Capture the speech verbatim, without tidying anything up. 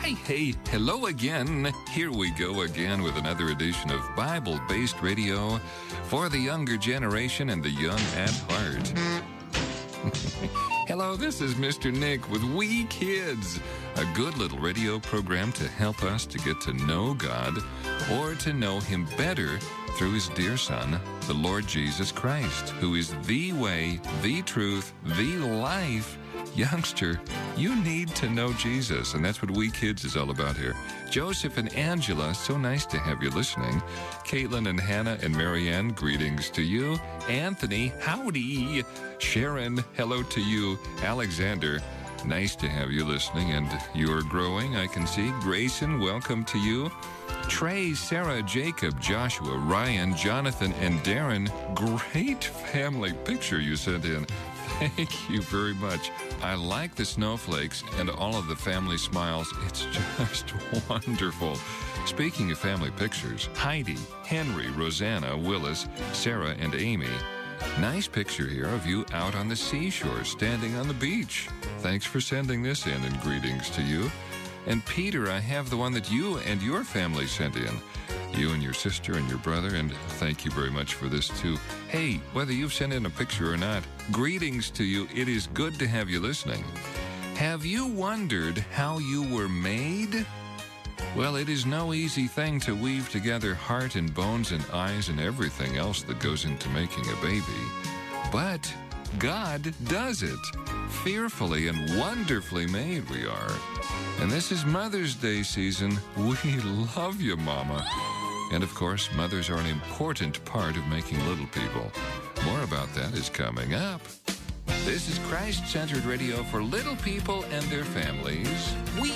Hi, hey, hello again. Here we go again with another edition of Bible-based radio for the younger generation and the young at heart. Hello, this is Mister Nick with We Kids, a good little radio program to help us to get to know God or to know Him better through His dear Son, the Lord Jesus Christ, who is the way, the truth, the life. Youngster, you need to know Jesus, and that's what We Kids is all about here. Joseph and Angela, so nice to have you listening. Caitlin and Hannah and Marianne, greetings to you. Anthony, howdy. Sharon, hello to you. Alexander, nice to have you listening, and you're growing, I can see. Grayson, welcome to you. Trey, Sarah, Jacob, Joshua, Ryan, Jonathan, and Darren, great family picture you sent in. Thank you very much. I like the snowflakes and all of the family smiles. It's just wonderful. Speaking of family pictures, Heidi, Henry, Rosanna, Willis, Sarah, and Amy. Nice picture here of you out on the seashore, standing on the beach. Thanks for sending this in, and greetings to you. And Peter, I have the one that you and your family sent in. You and your sister and your brother, and thank you very much for this too. Hey, whether you've sent in a picture or not, greetings to you. It is good to have you listening. Have you wondered how you were made? Well, it is no easy thing to weave together heart and bones and eyes and everything else that goes into making a baby. But God does it. Fearfully and wonderfully made we are. And this is Mother's Day season. We love you, Mama. And of course, mothers are an important part of making little people. More about that is coming up. This is Christ-centered radio for little people and their families. We